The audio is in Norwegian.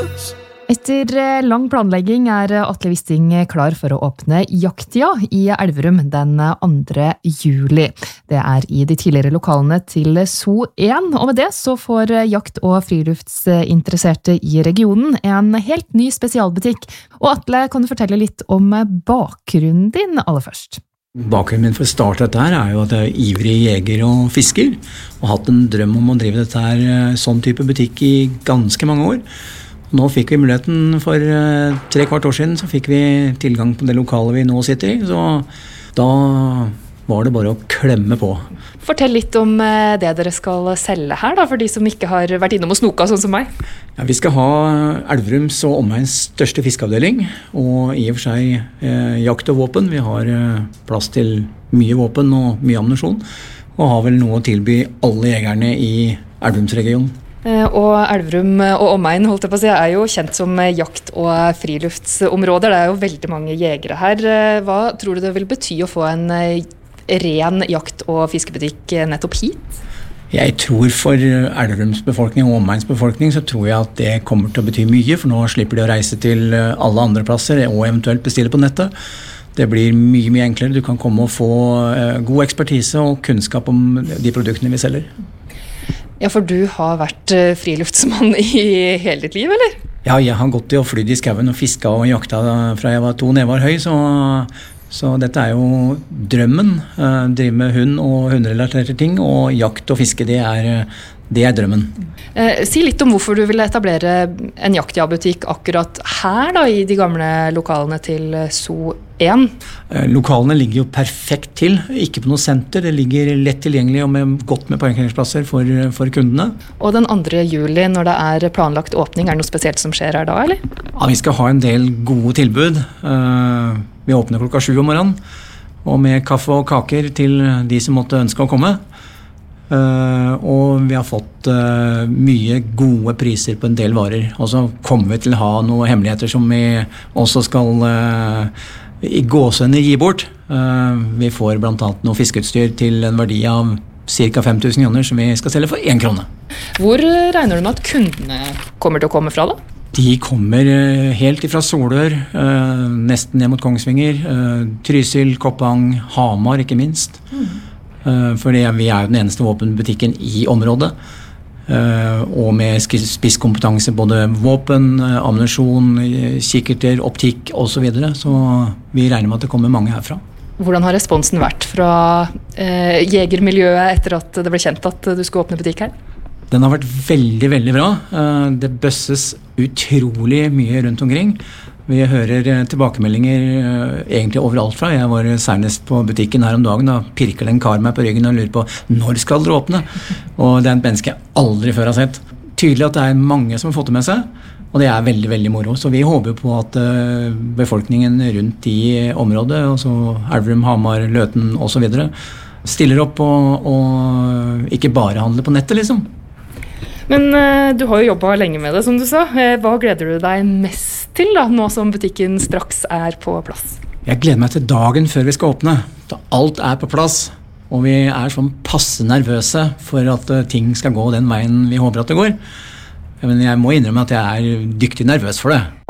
Etter lang planlegging Atle Wisting klar for å åpne jakttida i Elverum den 2. juli. Det I de tidligere lokalene til SO1, og med det så får jakt- og friluftsinteresserte i regionen en helt ny spesialbutikk. Og Atle, kan du fortelle litt om bakgrunnen din aller først? Bakgrunnen min for å starte dette her jo at jeg ivrig jeger og fisker, og hatt en drøm om å drive dette her sånn type butikk i ganske mange år. Nå fikk vi muligheten for 3/4 år siden, så fikk vi tilgang på det lokalet vi nå sitter i, så da var det bare å klemme på. Fortell litt om det dere skal selge her, da, for de som ikke har vært innom og snoka sånn som meg. Ja, vi skal ha Elverums og omegns største fiskeavdeling, og i og for seg jakt og våpen. Vi har plass til mye våpen og mye ammunisjon, og har vel noe å tilby alle jegerne i Elverumsregionen. Og Elverum og omegn, holdt jeg på å si, jo kjent som jakt- og friluftsområder. Det jo veldig mange jegere her. Hva tror du det vil bety å få en ren jakt- og fiskebutikk nettopp hit? Jeg tror for Elverums befolkning og omegns befolkning så tror jeg at det kommer til å bety mye, for nå slipper de å reise til alle andre plasser og eventuelt bestille på nettet. Det blir mye, mye enklere. Du kan komme og få god ekspertise og kunnskap om de produktene vi selger. Ja, for du har vært friluftsmann i hele ditt liv, eller? Ja, jeg har gått og flydd i skauen og fisket og jakta fra jeg var 2 nevar høy, så dette jo drømmen. Drive med hund og hunderelaterte ting, og jakt og fiske, det er drømmen. Si litt om hvorfor du ville etablere en jaktbutikk akkurat her da, i de gamle lokalene til SO1. Lokalene ligger jo perfekt til, ikke på noe senter. Det ligger lett tilgjengelig og godt med parkeringsplasser for kundene. Og den 2. juli, når det planlagt åpning, det noe spesielt som skjer her da, eller? Ja, vi skal ha en del gode tilbud. Vi åpner klokka 7 om morgenen, og med kaffe og kaker til de som måtte ønske å komme. Og vi har fått mye gode priser på en del varer. Og så kommer vi til å ha noen hemmeligheter som vi også skal i gåsehudene gi bort. Vi får blant annet noe fiskeutstyr til en verdi av ca. 5 000 kroner som vi skal selge for 1 krone. Hvor regner du med at kundene kommer til å komme fra da? De kommer helt ifra Solør, nesten ned mot Kongsvinger, Trysil, Koppang, Hamar ikke minst. Fordi vi jo den eneste våpenbutikken i området, og med spisskompetanse, både våpen, ammunisjon, kikkerter, optikk og så videre, så vi regner med at det kommer mange herfra. Hvordan har responsen vært fra jegermiljøet etter at det ble kjent at du skulle åpne butikk her? Den har vært veldig, veldig bra. Det bøsses utrolig mye rundt omkring. Vi hører tilbakemeldinger egentlig overalt fra. Jeg var senest på butikken her om dagen, da pirker det en kar meg på ryggen og lurer på når skal dere åpne? Og det et menneske jeg aldri før har sett. Tydelig at det mange som har fått det med seg, og det veldig, veldig moro. Så vi håper på at befolkningen rundt i området, altså Elverum, Hamar, Løten og så videre, stiller opp og ikke bare handler på nettet, liksom. Men du har jo jobbet lenge med det, som du sa. Hva gleder du deg mest til da, nå som butikken straks på plass? Jeg gleder meg til dagen før vi skal åpne. Da alt på plass, og vi sånn passe nervøse for at ting skal gå den veien vi håper at det går. Men jeg må innrømme at jeg dyktig nervøs for det.